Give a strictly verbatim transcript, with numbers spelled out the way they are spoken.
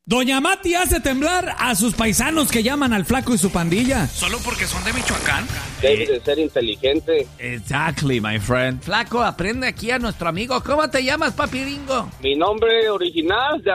Doña Mati hace temblar a sus paisanos que llaman al Flaco y su pandilla. ¿Solo porque son de Michoacán? Debe de ser inteligente. Exactly, my friend. Flaco, aprende aquí a nuestro amigo. ¿Cómo te llamas, papiringo? Mi nombre original, de